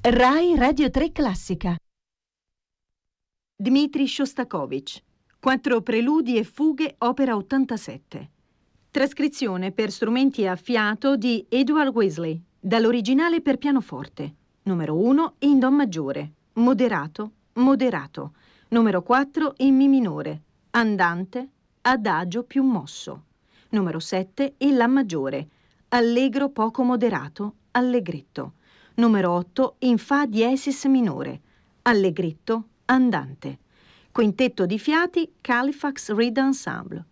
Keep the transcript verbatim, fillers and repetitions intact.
Rai Radio tre Classica. Dmitri Shostakovich. Quattro preludi e fughe, opera ottantasette. Trascrizione per strumenti a fiato di Edward Weasley, dall'originale per pianoforte. Numero uno in Do maggiore, moderato, moderato. Numero quattro in Mi minore, andante, adagio più mosso. Numero sette in La maggiore, allegro poco moderato, allegretto. Numero otto in Fa diesis minore, allegretto, andante. Quintetto di fiati Halifax Reed Ensemble.